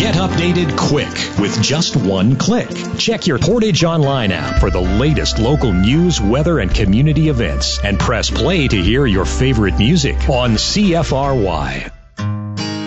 Get updated quick with just one click. Check your Portage Online app for the latest local news, weather, and community events. And press play to hear your favorite music on CFRY.